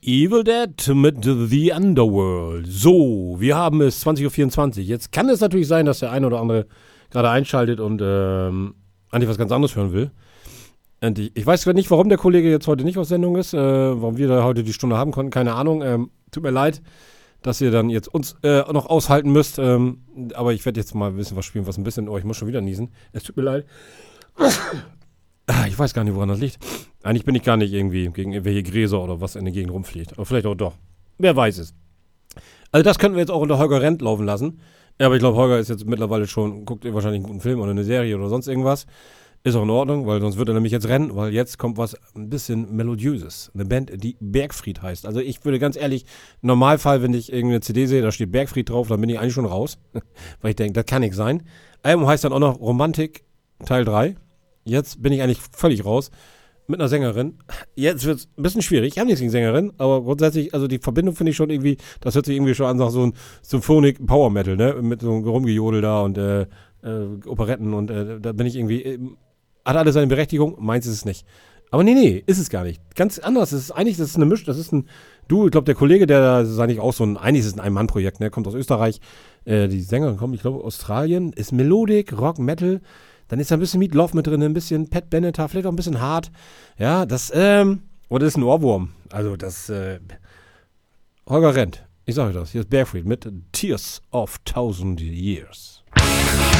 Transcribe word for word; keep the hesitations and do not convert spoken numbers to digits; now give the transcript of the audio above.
Evil Dead mit The Underworld. So, wir haben es zwanzig Uhr vierundzwanzig. Jetzt kann es natürlich sein, dass der eine oder andere gerade einschaltet und ähm, eigentlich was ganz anderes hören will. Und ich, ich weiß nicht, warum der Kollege jetzt heute nicht auf Sendung ist, äh, warum wir da heute die Stunde haben konnten, keine Ahnung. Ähm, tut mir leid, dass ihr dann jetzt uns äh, noch aushalten müsst. Ähm, aber ich werde jetzt mal ein bisschen was spielen, was ein bisschen, oh, ich muss schon wieder niesen. Es tut mir leid. Ich weiß gar nicht, woran das liegt. Eigentlich bin ich gar nicht irgendwie gegen irgendwelche Gräser oder was in der Gegend rumfliegt. Aber vielleicht auch doch. Wer weiß es. Also das könnten wir jetzt auch unter Holger Rendt laufen lassen. Ja, aber ich glaube, Holger ist jetzt mittlerweile schon, guckt ihr wahrscheinlich einen guten Film oder eine Serie oder sonst irgendwas. Ist auch in Ordnung, weil sonst wird er nämlich jetzt rennen, weil jetzt kommt was ein bisschen Melodiöses. Eine Band, die Bergfried heißt. Also ich würde ganz ehrlich, im Normalfall, wenn ich irgendeine C D sehe, da steht Bergfried drauf, dann bin ich eigentlich schon raus. Weil ich denke, das kann nicht sein. Album heißt dann auch noch Romantik Teil drei. Jetzt bin ich eigentlich völlig raus. Mit einer Sängerin. Jetzt wird es ein bisschen schwierig. Ich habe nichts gegen Sängerin, aber grundsätzlich, also die Verbindung finde ich schon irgendwie, das hört sich irgendwie schon an nach so ein Symphonic Power Metal, ne? Mit so einem Rumgejodel da und äh, äh, Operetten und äh, da bin ich irgendwie, äh, hat alles seine Berechtigung, meins ist es nicht. Aber nee, nee, ist es gar nicht. Ganz anders. Es ist eigentlich, das ist eine Mischung, das ist ein, du, ich glaube, der Kollege, der da ist eigentlich auch so ein, eigentlich ist es ein Ein-Mann-Projekt, ne? Kommt aus Österreich. Äh, die Sängerin kommt, ich glaube, Australien, ist Melodik, Rock, Metal. Dann ist da ein bisschen Meat Loaf mit drin, ein bisschen Pat Benatar, vielleicht auch ein bisschen hart. Ja, das, ähm, oder das ist ein Ohrwurm. Also das, äh, Holger Rendt, ich sage euch das, hier ist Bergfried mit Tears of Thousand Years.